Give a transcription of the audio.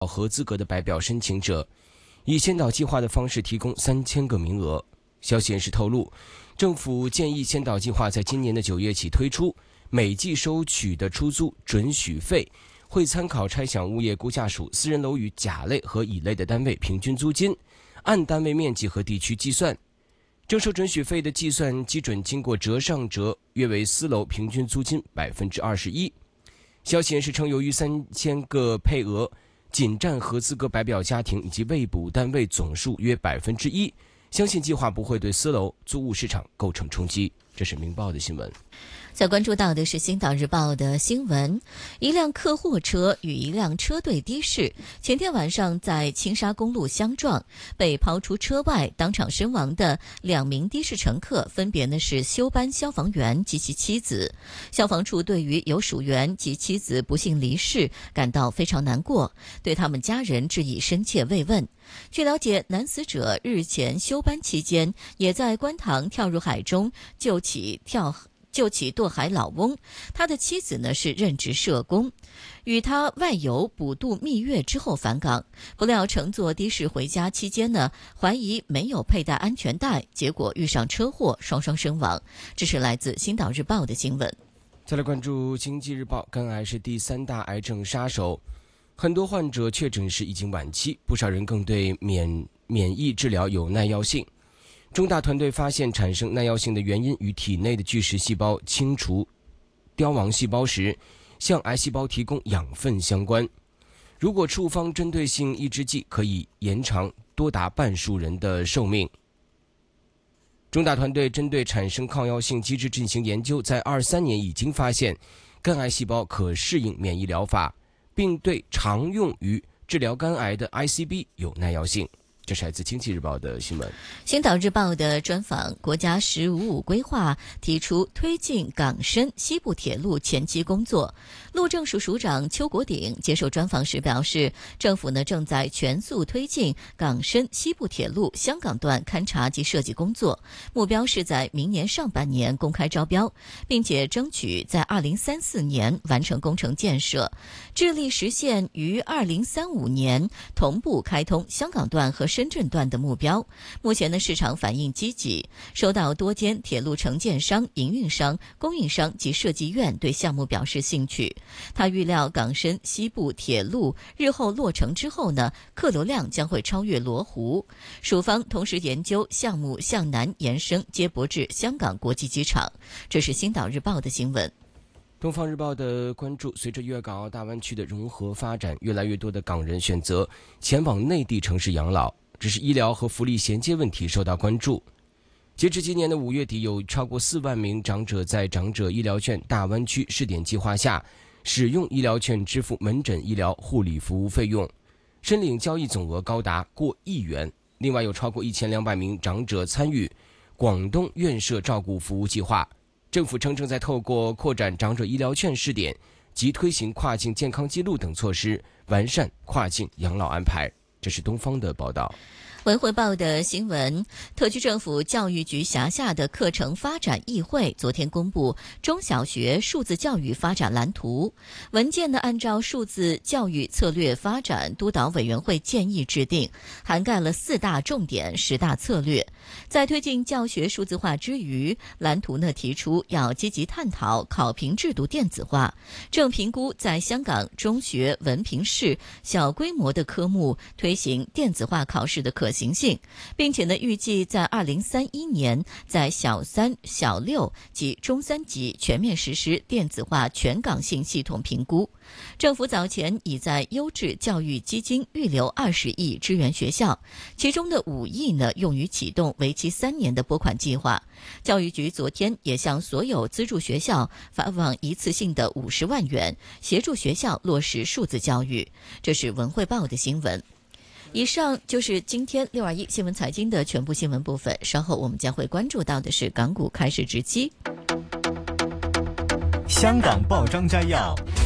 合资格的白表申请者，以先导计划的方式提供3000个名额。消息人士透露，政府建议先导计划在今年的9月起推出，每季收取的出租准许费会参考差餉物业估价署私人楼宇甲类和乙类的单位平均租金，按单位面积和地区计算。征收准许费的计算基准经过折上折，约为私楼平均租金21%。消息人士称，由于3000个配额仅占合资格白表家庭以及未补单位总数约1%，相信计划不会对私楼租务市场构成冲击。这是明报的新闻。 再关注到的是《星岛日报》的新闻，一辆客货车与一辆车队的士前天晚上在青沙公路相撞，被抛出车外当场身亡的2名的士乘客分别是休班消防员及其妻子。消防处对于有属员及妻子不幸离世感到非常难过，对他们家人致以深切慰问。据了解，男死者日前休班期间也在观塘跳入海中救起堕海老翁，他的妻子是任职社工，与他外游补度蜜月之后返港，不料乘坐的士回家期间怀疑没有佩戴安全带，结果遇上车祸，双双身亡。这是来自《星岛日报》的新闻。 再来关注《经济日报》，肝癌是第3大癌症杀手，很多患者确诊时已经晚期，不少人更对免疫治疗有耐药性。中大团队发现，产生耐药性的原因与体内的巨噬细胞清除凋亡细胞时，向癌细胞提供养分相关。如果处方针对性抑制剂，可以延长多达半数人的寿命。中大团队针对产生抗药性机制进行研究，在23年已经发现，肝癌细胞可适应免疫疗法，并对常用于治疗肝癌的 ICB 有耐药性。这是来自《经济日报》的新闻。 星岛日报的专访，国家“15+5”规划提出推进港深西部铁路前期工作。路政署署长邱国鼎接受专访时表示，政府正在全速推进港深西部铁路香港段勘察及设计工作，目标是在明年上半年公开招标，并且争取在2034年完成工程建设，致力实现于2035年同步开通香港段和深圳段的目标。目前市场反应积极，收到多间铁路承建商、营运商、供应商及设计院对项目表示兴趣。他预料港深西部铁路日后落成之后客流量将会超越罗湖。署方同时研究项目向南延伸，接驳至香港国际机场。这是星岛日报的新闻。 东方日报的关注，随着粤港澳大湾区的融合发展，越来越多的港人选择前往内地城市养老，只是医疗和福利衔接问题受到关注。截至今年的5月底，有超过4万名长者在长者医疗券大湾区试点计划下，使用医疗券支付门诊医疗护理服务费用，申领交易总额高达过1亿元。另外有超过1200名长者参与广东院舍照顾服务计划。政府称正在透过扩展长者医疗券试点及推行跨境健康记录等措施，完善跨境养老安排。这是东方的报道。 文汇报的新闻，特区政府教育局辖下的课程发展议会昨天公布中小学数字教育发展蓝图。文件按照数字教育策略发展督导委员会建议制定，涵盖了4大重点、10大策略。在推进教学数字化之余，蓝图提出要积极探讨考评制度电子化，正评估在香港中学文凭试小规模的科目推行电子化考试的可行性，并且预计在2031年在小3、小6及中3级全面实施电子化全港性系统评估。政府早前已在优质教育基金预留20亿支援学校，其中的5亿用于启动为期3年的拨款计划。教育局昨天也向所有资助学校发放一次性的50万元，协助学校落实数字教育。这是文汇报的新闻。以上就是今天621新闻财经的全部新闻部分，稍后我们将会关注到的是港股开市之期。 香港报章摘要。